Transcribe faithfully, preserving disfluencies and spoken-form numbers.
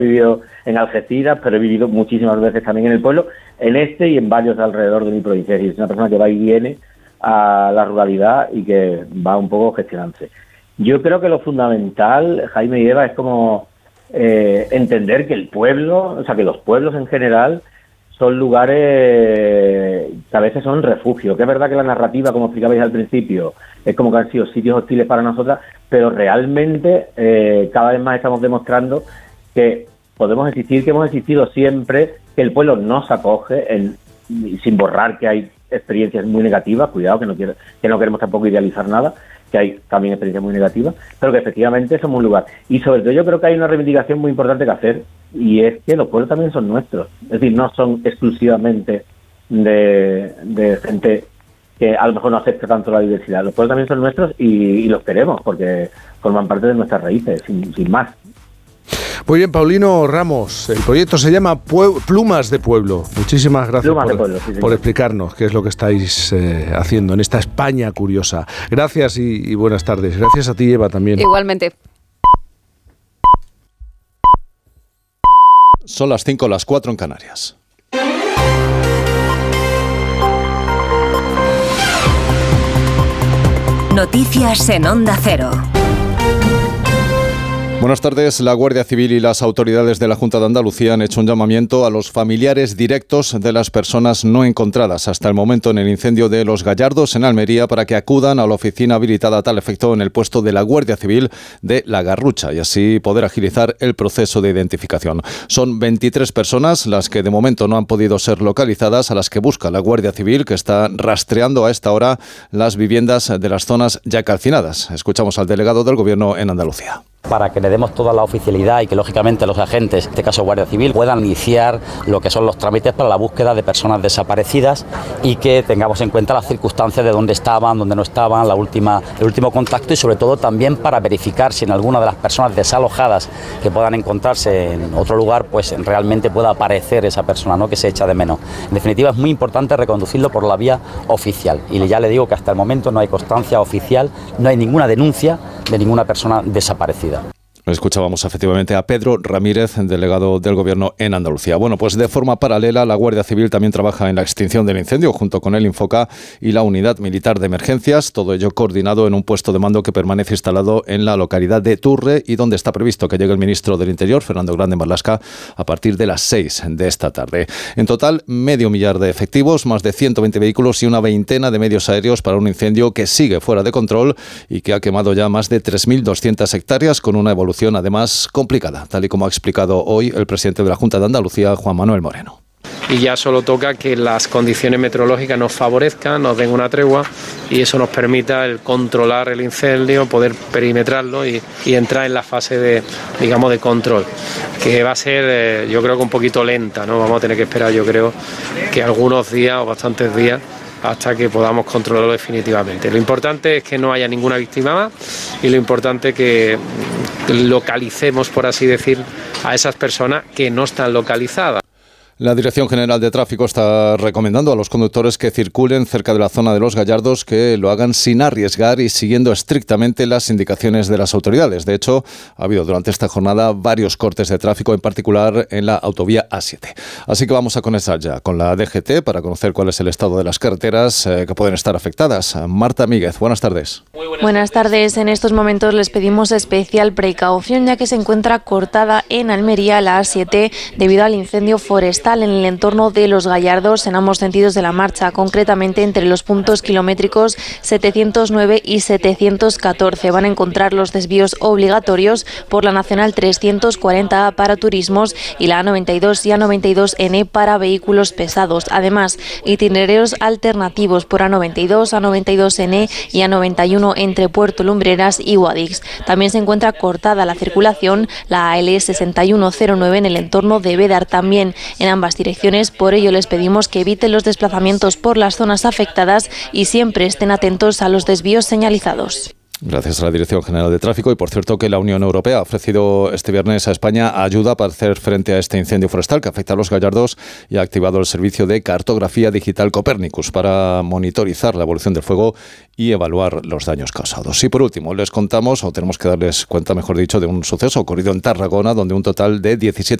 he vivido en Algeciras, pero he vivido muchísimas veces también en el pueblo, en este y en varios alrededor de mi provincia. Es una persona que va y viene a la ruralidad y que va un poco gestionándose. Yo creo que lo fundamental, Jaime y Eva, es como eh, entender que el pueblo, o sea, que los pueblos en general son lugares que a veces son refugios. Que es verdad que la narrativa, como explicabais al principio, es como que han sido sitios hostiles para nosotras, pero realmente eh, cada vez más estamos demostrando que podemos existir, que hemos existido siempre, que el pueblo nos acoge, en, sin borrar que hay experiencias muy negativas, cuidado, que no quiero, que no queremos tampoco idealizar nada, que hay también experiencias muy negativas, pero que efectivamente somos un lugar. Y sobre todo yo creo que hay una reivindicación muy importante que hacer, y es que los pueblos también son nuestros. Es decir, no son exclusivamente de, de gente que a lo mejor no acepta tanto la diversidad. Los pueblos también son nuestros y, y los queremos, porque forman parte de nuestras raíces, sin, sin más. Muy bien, Paulino Ramos, el proyecto se llama Pue- Plumas de Pueblo. Muchísimas gracias por, pueblo, sí, por explicarnos qué es lo que estáis eh, haciendo en esta España curiosa. Gracias y, y buenas tardes. Gracias a ti, Eva, también. Igualmente. Son las cinco, las cuatro en Canarias. Noticias en Onda Cero. Buenas tardes. La Guardia Civil y las autoridades de la Junta de Andalucía han hecho un llamamiento a los familiares directos de las personas no encontradas hasta el momento en el incendio de Los Gallardos en Almería para que acudan a la oficina habilitada a tal efecto en el puesto de la Guardia Civil de La Garrucha y así poder agilizar el proceso de identificación. Son veintitrés personas las que de momento no han podido ser localizadas, a las que busca la Guardia Civil, que está rastreando a esta hora las viviendas de las zonas ya calcinadas. Escuchamos al delegado del Gobierno en Andalucía. Para que le demos toda la oficialidad y que lógicamente los agentes, en este caso Guardia Civil, puedan iniciar lo que son los trámites para la búsqueda de personas desaparecidas y que tengamos en cuenta las circunstancias de dónde estaban, dónde no estaban, la última, el último contacto y sobre todo también para verificar si en alguna de las personas desalojadas que puedan encontrarse en otro lugar, pues realmente pueda aparecer esa persona, ¿no?, que se echa de menos. En definitiva, es muy importante reconducirlo por la vía oficial y ya le digo que hasta el momento no hay constancia oficial, no hay ninguna denuncia de ninguna persona desaparecida. Escuchábamos efectivamente a Pedro Ramírez, delegado del Gobierno en Andalucía. Bueno, pues de forma paralela, la Guardia Civil también trabaja en la extinción del incendio junto con el Infoca y la Unidad Militar de Emergencias, todo ello coordinado en un puesto de mando que permanece instalado en la localidad de Turre y donde está previsto que llegue el ministro del Interior, Fernando Grande Marlaska, a partir de las seis de esta tarde. En total, medio millar de efectivos, más de ciento veinte vehículos y una veintena de medios aéreos para un incendio que sigue fuera de control y que ha quemado ya más de tres mil doscientas hectáreas con una evolución además complicada, tal y como ha explicado hoy el presidente de la Junta de Andalucía, Juan Manuel Moreno. Y ya solo toca que las condiciones meteorológicas nos favorezcan, nos den una tregua y eso nos permita el controlar el incendio, poder perimetrarlo y, y entrar en la fase de, digamos, de control, que va a ser, eh, yo creo que un poquito lenta, ¿no? Vamos a tener que esperar, yo creo, que algunos días o bastantes días hasta que podamos controlarlo definitivamente. Lo importante es que no haya ninguna víctima más y lo importante es que localicemos, por así decir, a esas personas que no están localizadas. La Dirección General de Tráfico está recomendando a los conductores que circulen cerca de la zona de Los Gallardos que lo hagan sin arriesgar y siguiendo estrictamente las indicaciones de las autoridades. De hecho, ha habido durante esta jornada varios cortes de tráfico, en particular en la autovía A siete. Así que vamos a conectar ya con la D G T para conocer cuál es el estado de las carreteras eh, que pueden estar afectadas. Marta Míguez, buenas tardes. Muy buenas, buenas tardes. En estos momentos les pedimos especial precaución ya que se encuentra cortada en Almería la A siete debido al incendio forestal en el entorno de Los Gallardos en ambos sentidos de la marcha, concretamente entre los puntos kilométricos setecientos nueve y setecientos catorce. Van a encontrar los desvíos obligatorios por la Nacional trescientos cuarenta A para turismos y la A noventa y dos y A noventa y dos N para vehículos pesados. Además, itinerarios alternativos por A noventa y dos, A noventa y dos N y A noventa y uno entre Puerto Lumbreras y Guadix. También se encuentra cortada la circulación la A L sesenta y uno cero nueve en el entorno de Bédar, también en ambas direcciones. Por ello les pedimos que eviten los desplazamientos por las zonas afectadas y siempre estén atentos a los desvíos señalizados. Gracias a la Dirección General de Tráfico. Y por cierto que la Unión Europea ha ofrecido este viernes a España ayuda para hacer frente a este incendio forestal que afecta a los gallardos y ha activado el servicio de cartografía digital Copernicus para monitorizar la evolución del fuego y evaluar los daños causados. Y por último, les contamos, o tenemos que darles cuenta, mejor dicho, de un suceso ocurrido en Tarragona, donde un total de diecisiete